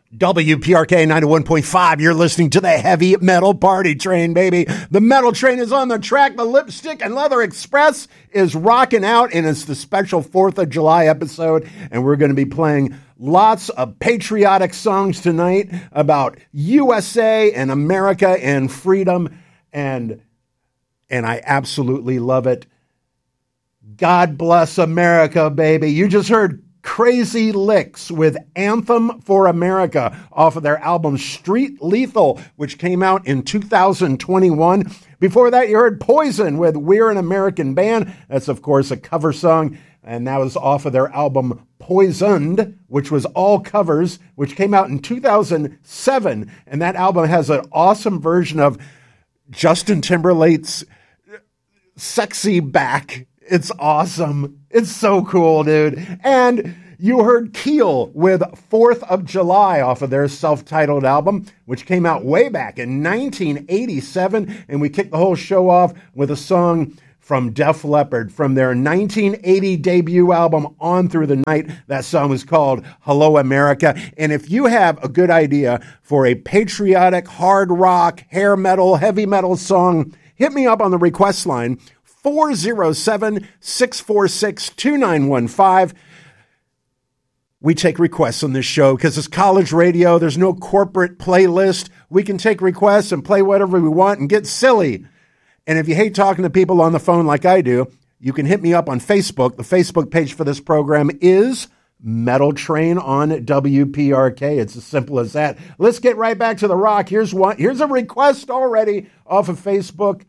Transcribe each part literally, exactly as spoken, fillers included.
W P R K ninety-one point five, you're listening to the Heavy Metal Party Train, baby. The metal train is on the track. The Lipstick and Leather Express is rocking out, and it's the special fourth of July episode, and we're going to be playing lots of patriotic songs tonight about U S A and America and freedom, and, and I absolutely love it. God bless America, baby. You just heard Crazy Licks with Anthem for America off of their album Street Lethal, which came out in two thousand twenty-one. Before that, you heard Poison with We're an American Band. That's, of course, a cover song, and that was off of their album Poisoned, which was all covers, which came out in two thousand seven. And that album has an awesome version of Justin Timberlake's Sexy Back. It's awesome. It's so cool, dude. And you heard Keel with fourth of July off of their self-titled album, which came out way back in nineteen eighty-seven. And we kicked the whole show off with a song from Def Leppard from their nineteen eighty debut album, On Through the Night. That song was called Hello America. And if you have a good idea for a patriotic, hard rock, hair metal, heavy metal song, hit me up on the request line, four oh seven, six four six, two nine one five. We take requests on this show because it's college radio. There's no corporate playlist. We can take requests and play whatever we want and get silly. And if you hate talking to people on the phone like I do, you can hit me up on Facebook. The Facebook page for this program is Metal Train on W P R K. It's as simple as that. Let's get right back to the rock. Here's one. Here's a request already off of Facebook,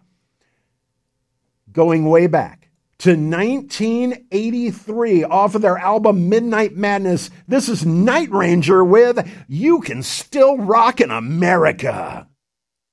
going way back to nineteen eighty-three off of their album Midnight Madness. This is Night Ranger with You Can Still Rock in America.